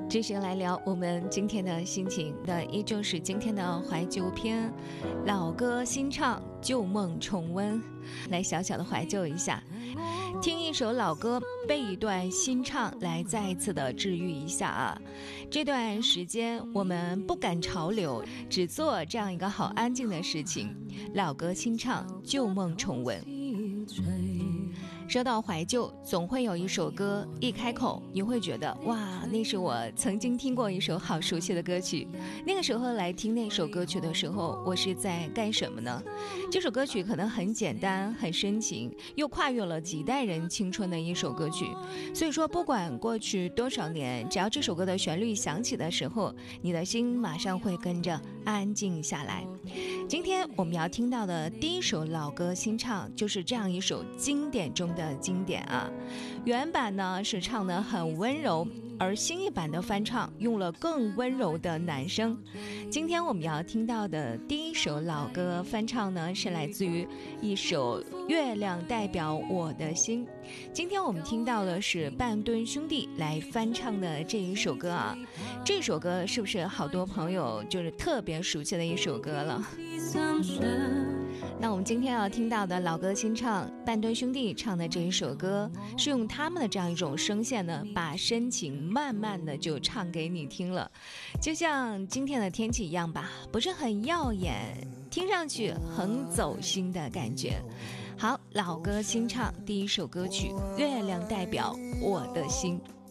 继续来聊我们今天的心情，那依旧是今天的怀旧篇，老歌新唱，旧梦重温，来小小的怀旧一下，听一首老歌，背一段新唱，来再一次的治愈一下啊。这段时间我们不赶潮流，只做这样一个好安静的事情，老歌新唱，旧梦重温。说到怀旧，总会有一首歌一开口你会觉得哇，那是我曾经听过一首好熟悉的歌曲。那个时候来听那首歌曲的时候，我是在干什么呢？这首歌曲可能很简单很深情，又跨越了几代人青春的一首歌曲。所以说不管过去多少年，只要这首歌的旋律响起的时候，你的心马上会跟着安静下来。今天我们要听到的第一首老歌新唱，就是这样一首经典中的经典啊。原版呢是唱得很温柔，而新一版的翻唱用了更温柔的男声。今天我们要听到的第一首老歌翻唱呢，是来自于一首《月亮代表我的心》。今天我们听到的是半吨兄弟来翻唱的这一首歌啊。这首歌是不是好多朋友就是特别熟悉的一首歌了？那我们今天要听到的老歌新唱，半吨兄弟唱的这一首歌，是用他们的这样一种声线呢，把深情慢慢的就唱给你听了，就像今天的天气一样吧，不是很耀眼，听上去很走心的感觉。好，老歌新唱第一首歌曲《月亮代表我的心》。